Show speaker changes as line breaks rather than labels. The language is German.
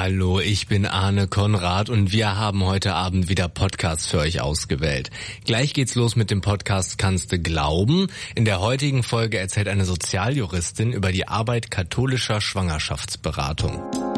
Hallo, ich bin Arne Konrad und wir haben heute Abend wieder Podcasts für euch ausgewählt. Gleich geht's los mit dem Podcast Kannste glauben. In der heutigen Folge erzählt eine Sozialjuristin über die Arbeit katholischer Schwangerschaftsberatung.